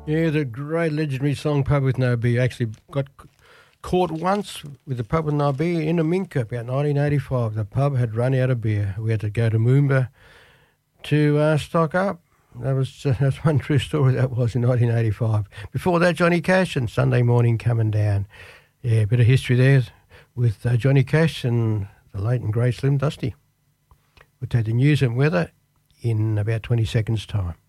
Yeah, the great legendary song Pub with No Beer. Actually got caught once with the Pub with No Beer in a Minka about 1985. The pub had run out of beer. We had to go to Moomba to stock up. That's one true story that was in 1985. Before that, Johnny Cash and Sunday Morning Coming Down. Yeah, a bit of history there with Johnny Cash and the late and great Slim Dusty. We'll take the news and weather in about 20 seconds' time.